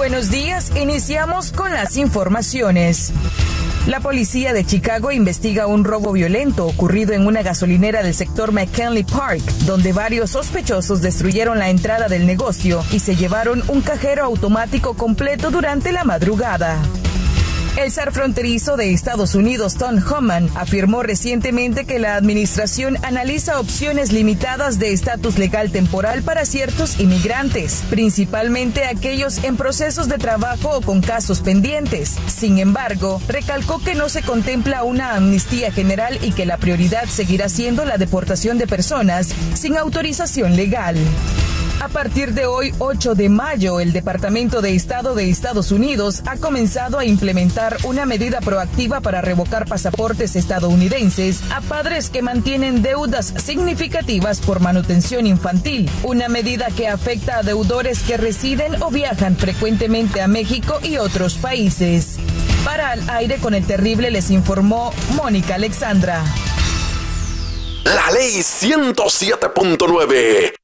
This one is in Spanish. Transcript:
buenos días, iniciamos con las informaciones. La policía de Chicago investiga un robo violento ocurrido en una gasolinera del sector McKinley Park, donde varios sospechosos destruyeron la entrada del negocio y se llevaron un cajero automático completo durante la madrugada. El zar fronterizo de Estados Unidos, Tom Homan, afirmó recientemente que la administración analiza opciones limitadas de estatus legal temporal para ciertos inmigrantes, principalmente aquellos en procesos de trabajo o con casos pendientes. Sin embargo, recalcó que no se contempla una amnistía general y que la prioridad seguirá siendo la deportación de personas sin autorización legal. A partir de hoy, 8 de mayo, el Departamento de Estado de Estados Unidos ha comenzado a implementar una medida proactiva para revocar pasaportes estadounidenses a padres que mantienen deudas significativas por manutención infantil, una medida que afecta a deudores que residen o viajan frecuentemente a México y otros países. Para Al Aire con el Terrible les informó Mónica Alexandra. La ley 107.9.